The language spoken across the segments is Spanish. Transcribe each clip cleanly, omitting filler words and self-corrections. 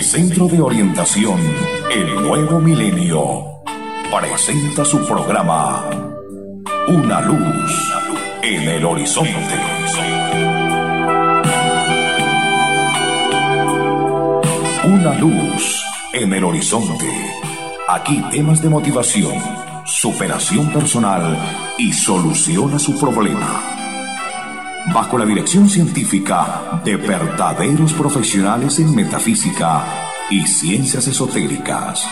Centro de Orientación El Nuevo Milenio presenta su programa Una luz en el horizonte. Una luz en el horizonte. Aquí temas de motivación, superación personal y solución a su problema. Bajo la dirección científica de verdaderos profesionales en metafísica y ciencias esotéricas.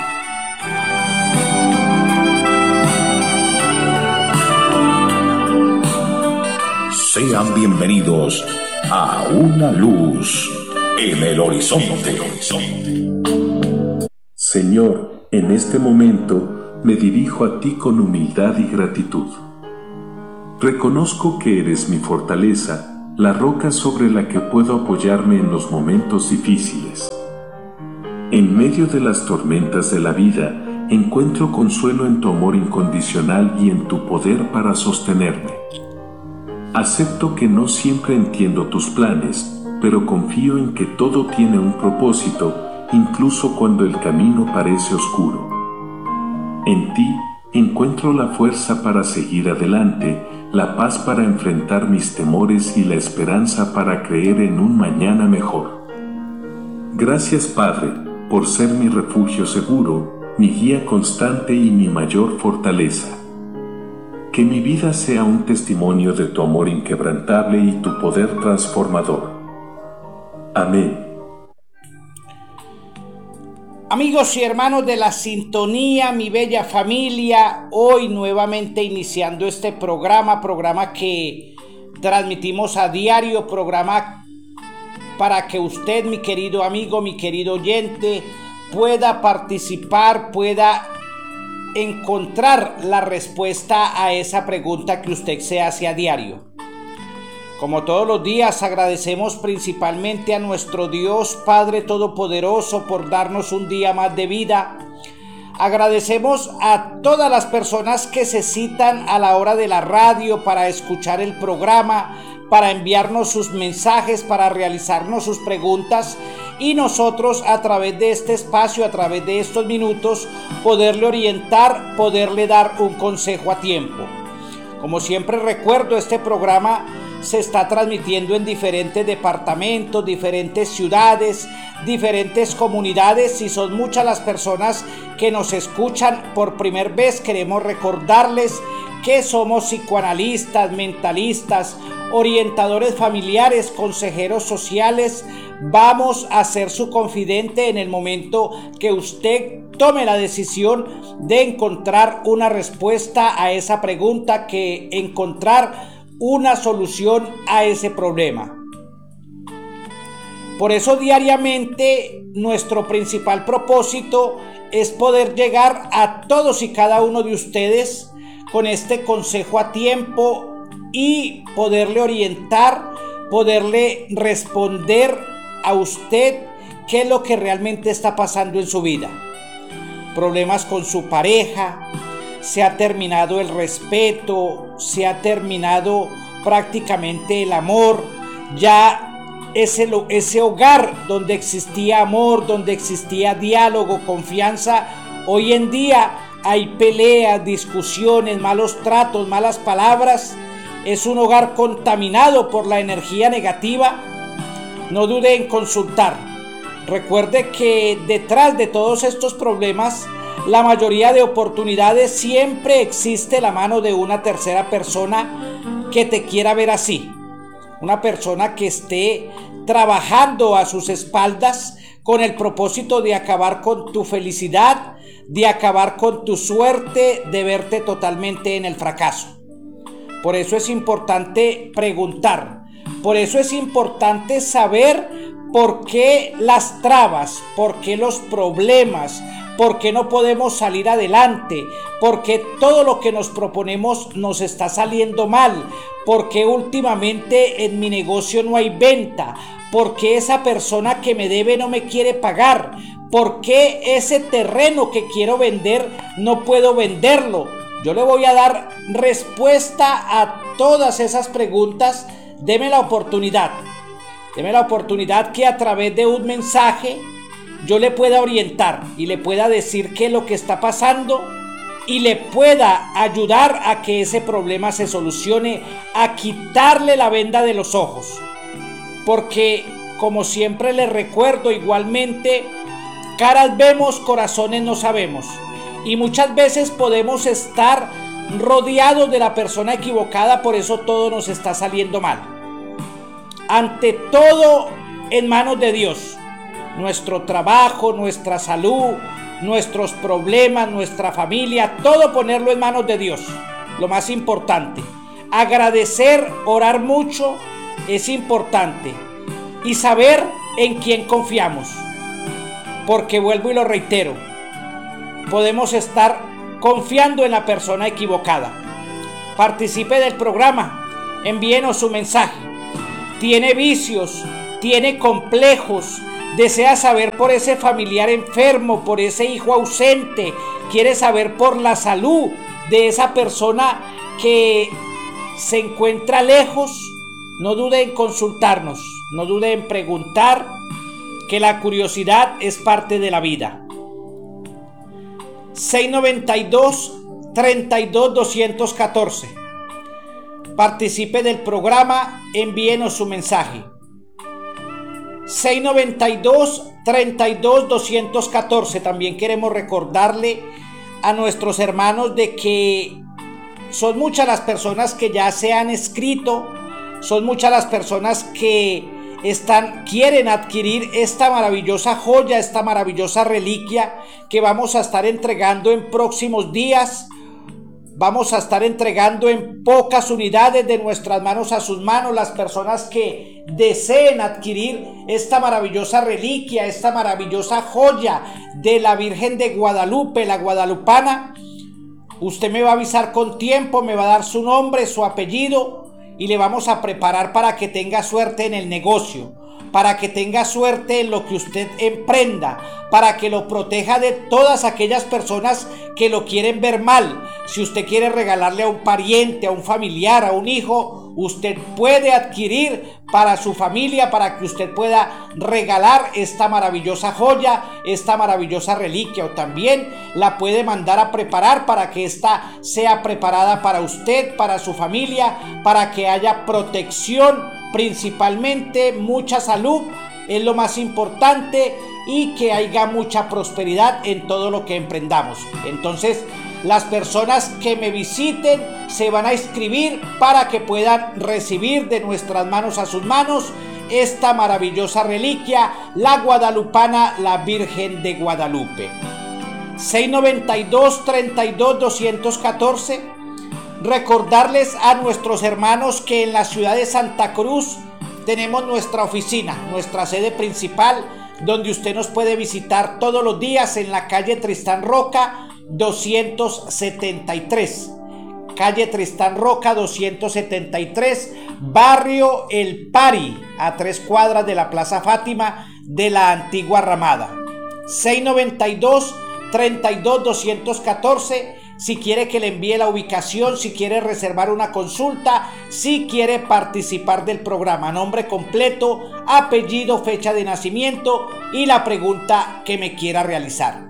Sean bienvenidos a Una luz en el horizonte. Señor, en este momento me dirijo a ti con humildad y gratitud. Reconozco que eres mi fortaleza, la roca sobre la que puedo apoyarme en los momentos difíciles. En medio de las tormentas de la vida, encuentro consuelo en tu amor incondicional y en tu poder para sostenerme. Acepto que no siempre entiendo tus planes, pero confío en que todo tiene un propósito, incluso cuando el camino parece oscuro. En ti, encuentro la fuerza para seguir adelante, la paz para enfrentar mis temores y la esperanza para creer en un mañana mejor. Gracias, Padre, por ser mi refugio seguro, mi guía constante y mi mayor fortaleza. Que mi vida sea un testimonio de tu amor inquebrantable y tu poder transformador. Amén. Amigos y hermanos de la sintonía, mi bella familia, hoy nuevamente iniciando este programa que transmitimos a diario, programa para que usted, mi querido amigo, mi querido oyente, pueda participar, pueda encontrar la respuesta a esa pregunta que usted se hace a diario. Como todos los días, agradecemos principalmente a nuestro Dios Padre Todopoderoso por darnos un día más de vida. Agradecemos a todas las personas que se citan a la hora de la radio para escuchar el programa, para enviarnos sus mensajes, para realizarnos sus preguntas y nosotros a través de este espacio, a través de estos minutos, poderle orientar, poderle dar un consejo a tiempo. Como siempre recuerdo, este programa se está transmitiendo en diferentes departamentos, diferentes ciudades, diferentes comunidades y son muchas las personas que nos escuchan por primera vez. Queremos recordarles que somos psicoanalistas, mentalistas, orientadores familiares, consejeros sociales. Vamos a ser su confidente en el momento que usted tome la decisión de encontrar una respuesta a esa pregunta, que encontrar una solución a ese problema. Por eso diariamente nuestro principal propósito es poder llegar a todos y cada uno de ustedes con este consejo a tiempo y poderle orientar, poderle responder a usted qué es lo que realmente está pasando en su vida. Problemas con su pareja, se ha terminado el respeto, se ha terminado prácticamente el amor, ya ese hogar donde existía amor, donde existía diálogo, confianza, hoy en día hay peleas, discusiones, malos tratos, malas palabras. Es un hogar contaminado por la energía negativa. No dude en consultar. Recuerde que detrás de todos estos problemas, la mayoría de oportunidades, siempre existe la mano de una tercera persona que te quiera ver así. Una persona que esté trabajando a sus espaldas con el propósito de acabar con tu felicidad, de acabar con tu suerte, de verte totalmente en el fracaso. Por eso es importante preguntar, por eso es importante saber por qué las trabas, por qué los problemas, por qué no podemos salir adelante, por qué todo lo que nos proponemos nos está saliendo mal, por qué últimamente en mi negocio no hay venta, por qué esa persona que me debe no me quiere pagar, por qué ese terreno que quiero vender no puedo venderlo. Yo le voy a dar respuesta a todas esas preguntas. Deme la oportunidad que a través de un mensaje yo le pueda orientar y le pueda decir qué es lo que está pasando y le pueda ayudar a que ese problema se solucione, a quitarle la venda de los ojos. Porque, como siempre les recuerdo, igualmente, caras vemos, corazones no sabemos. Y muchas veces podemos estar rodeados de la persona equivocada, por eso todo nos está saliendo mal. Ante todo, en manos de Dios. Nuestro trabajo, nuestra salud, nuestros problemas, nuestra familia, todo ponerlo en manos de Dios. Lo más importante. Agradecer, orar mucho es importante. Y saber en quién confiamos. Porque vuelvo y lo reitero, podemos estar confiando en la persona equivocada. Participe del programa, envíenos su mensaje. Tiene vicios, tiene complejos, desea saber por ese familiar enfermo, por ese hijo ausente, quiere saber por la salud de esa persona que se encuentra lejos. No dude en consultarnos, no dude en preguntar, que la curiosidad es parte de la vida. 692-32-214. Participe del programa, envíenos su mensaje. 692-32-214. También queremos recordarle a nuestros hermanos de que son muchas las personas que ya se han escrito, son muchas las personas que quieren adquirir esta maravillosa joya, esta maravillosa reliquia que vamos a estar entregando en próximos días. Vamos a estar entregando en pocas unidades, de nuestras manos a sus manos. Las personas que deseen adquirir esta maravillosa reliquia, esta maravillosa joya de la Virgen de Guadalupe, la guadalupana, usted me va a avisar con tiempo, me va a dar su nombre, su apellido, y le vamos a preparar para que tenga suerte en el negocio, para que tenga suerte en lo que usted emprenda, para que lo proteja de todas aquellas personas que lo quieren ver mal. Si usted quiere regalarle a un pariente, a un familiar, a un hijo, usted puede adquirir para su familia, para que usted pueda regalar esta maravillosa joya, esta maravillosa reliquia, o también la puede mandar a preparar para que ésta sea preparada para usted, para su familia, para que haya protección, principalmente mucha salud, es lo más importante, y que haya mucha prosperidad en todo lo que emprendamos. Entonces, las personas que me visiten se van a inscribir para que puedan recibir de nuestras manos a sus manos esta maravillosa reliquia, la guadalupana, la Virgen de Guadalupe. 692-32-214. Recordarles a nuestros hermanos que en la ciudad de Santa Cruz tenemos nuestra oficina, nuestra sede principal, donde usted nos puede visitar todos los días en la calle Tristán Roca 273. Calle Tristán Roca 273, barrio El Pari, a 3 cuadras de la Plaza Fátima de la antigua Ramada. 692-32-214. Si quiere que le envíe la ubicación, si quiere reservar una consulta, si quiere participar del programa, nombre completo, apellido, fecha de nacimiento y la pregunta que me quiera realizar.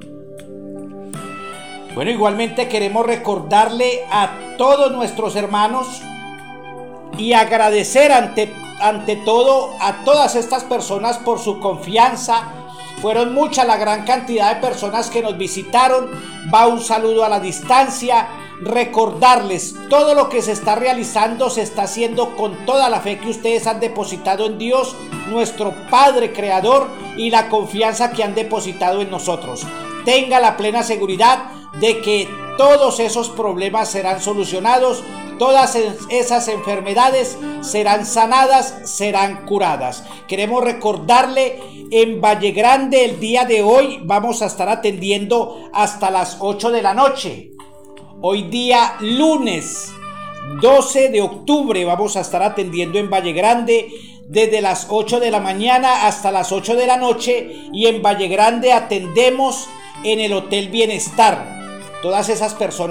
Bueno, igualmente queremos recordarle a todos nuestros hermanos y agradecer ante todo a todas estas personas por su confianza. Fueron mucha la gran cantidad de personas que nos visitaron. Va un saludo a la distancia. Recordarles, todo lo que se está realizando se está haciendo con toda la fe que ustedes han depositado en Dios, nuestro Padre Creador, y la confianza que han depositado en nosotros. Tenga la plena seguridad de que todos esos problemas serán solucionados, todas esas enfermedades serán sanadas, serán curadas. Queremos recordarle, en Valle Grande el día de hoy vamos a estar atendiendo hasta las 8 de la noche. Hoy día lunes 12 de octubre vamos a estar atendiendo en Valle Grande desde las 8 de la mañana hasta las 8 de la noche, y en Valle Grande atendemos en el Hotel Bienestar. Todas esas personas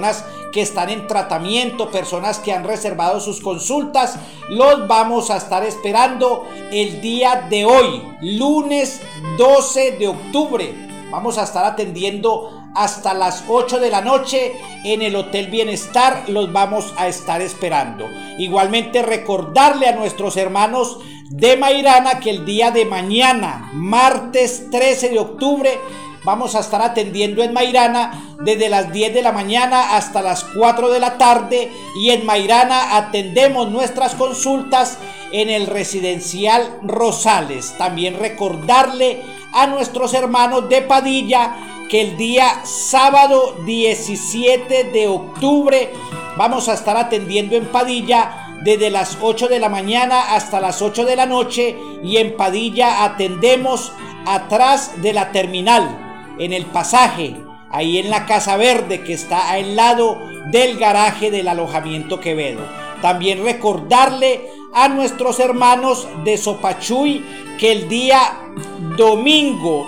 que están en tratamiento, personas que han reservado sus consultas, los vamos a estar esperando el día de hoy, lunes 12 de octubre. Vamos a estar atendiendo hasta las 8 de la noche en el Hotel Bienestar, los vamos a estar esperando. Igualmente recordarle a nuestros hermanos de Mairana que el día de mañana, martes 13 de octubre, vamos a estar atendiendo en Mairana desde las 10 de la mañana hasta las 4 de la tarde, y en Mairana atendemos nuestras consultas en el residencial Rosales. También recordarle a nuestros hermanos de Padilla que el día sábado 17 de octubre vamos a estar atendiendo en Padilla desde las 8 de la mañana hasta las 8 de la noche, y en Padilla atendemos atrás de la terminal, en el pasaje, ahí en la Casa Verde que está al lado del garaje del alojamiento Quevedo. También recordarle a nuestros hermanos de Sopachuy que el día domingo